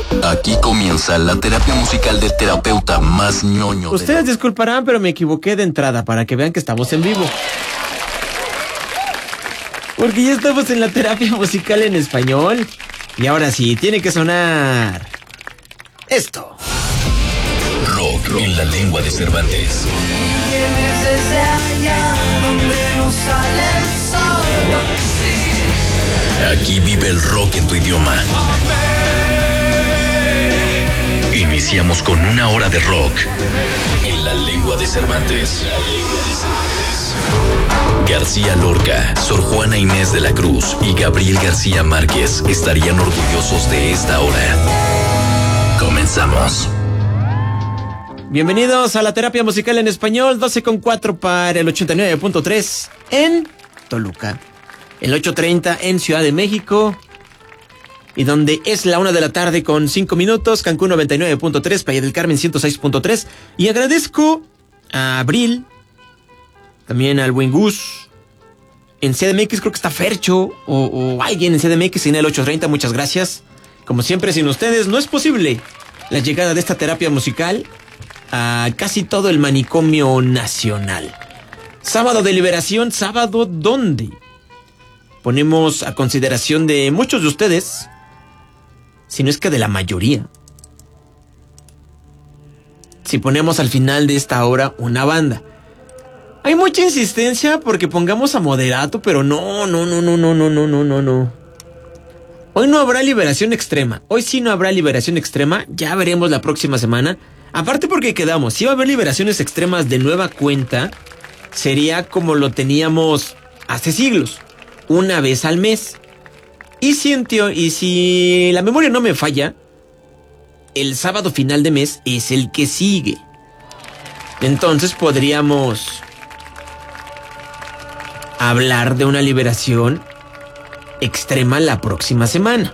Aquí comienza la terapia musical del terapeuta más ñoño. Ustedes disculparán, pero me equivoqué de entrada para que vean que estamos en vivo. Porque ya estamos en la terapia musical en español. Y ahora sí, tiene que sonar esto. Rock en la lengua de Cervantes. Vienes desde allá donde no sale el sol. Aquí vive el rock en tu idioma. Iniciamos con una hora de rock en la lengua de Cervantes. García Lorca, Sor Juana Inés de la Cruz y Gabriel García Márquez estarían orgullosos de esta hora. Comenzamos. Bienvenidos a la terapia musical en español, 12:04 para el 89.3 en Toluca, el 8:30 en Ciudad de México, y donde es la 1 de la tarde con 5 minutos, Cancún 99.3, Playa del Carmen 106.3, y agradezco a Abril, también al buen Gus, en CDMX creo que está Fercho, o alguien en CDMX en el 830, muchas gracias. Como siempre, sin ustedes no es posible la llegada de esta terapia musical a casi todo el manicomio nacional. Sábado de liberación, sábado donde ponemos a consideración de muchos de ustedes, si no es que de la mayoría, si ponemos al final de esta hora una banda. Hay mucha insistencia porque pongamos a Moderato, pero no. Hoy no habrá liberación extrema. Hoy sí no habrá liberación extrema. Ya veremos la próxima semana. Aparte porque quedamos, si va a haber liberaciones extremas de nueva cuenta, sería como lo teníamos hace siglos, una vez al mes. Y si la memoria no me falla, el sábado final de mes es el que sigue. Entonces podríamos hablar de una liberación extrema la próxima semana.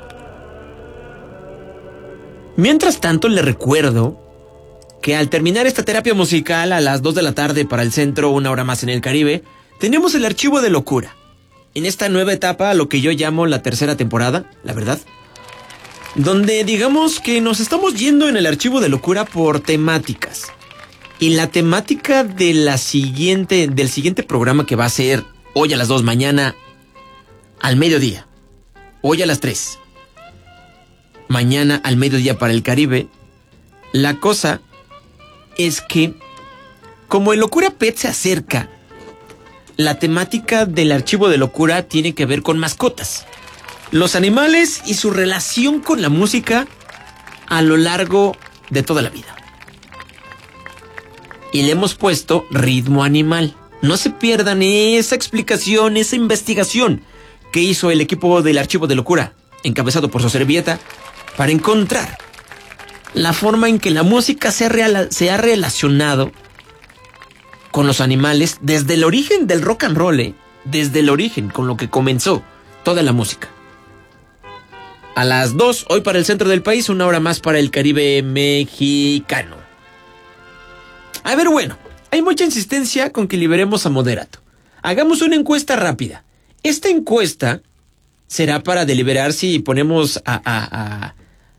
Mientras tanto, le recuerdo que al terminar esta terapia musical a las 2 de la tarde para el centro, una hora más en el Caribe, tenemos el archivo de locura. En esta nueva etapa, lo que yo llamo la tercera temporada, la verdad, donde digamos que nos estamos yendo en el archivo de locura por temáticas. Y la temática de del siguiente programa, que va a ser hoy a las 2, mañana al mediodía, hoy a las 3, mañana al mediodía para el Caribe, la cosa es que, como el Locura Pet se acerca, la temática del archivo de locura tiene que ver con mascotas, los animales y su relación con la música a lo largo de toda la vida. Y le hemos puesto ritmo animal. No se pierdan esa explicación, esa investigación que hizo el equipo del archivo de locura, encabezado por su servilleta, para encontrar la forma en que la música se ha relacionado con los animales desde el origen del rock and roll, desde el origen, con lo que comenzó toda la música. A las 2, hoy para el centro del país, una hora más para el Caribe mexicano. A ver, bueno, hay mucha insistencia con que liberemos a Moderato. Hagamos una encuesta rápida. Esta encuesta será para deliberar si ponemos a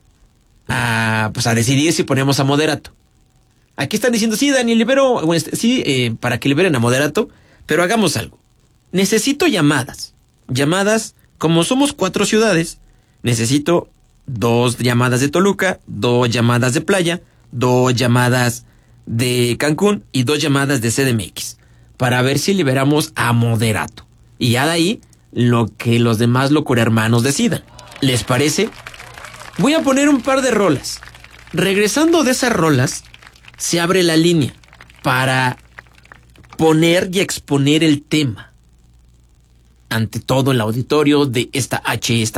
decidir si ponemos a Moderato. Aquí están diciendo, sí, Dani, libero, para que liberen a Moderato, pero hagamos algo. Necesito llamadas. Llamadas, como somos 4 ciudades, necesito 2 llamadas de Toluca, 2 llamadas de Playa, 2 llamadas de Cancún y 2 llamadas de CDMX, para ver si liberamos a Moderato. Y ya de ahí, lo que los demás locura hermanos decidan. ¿Les parece? Voy a poner un par de rolas. Regresando de esas rolas, se abre la línea para poner y exponer el tema ante todo el auditorio de esta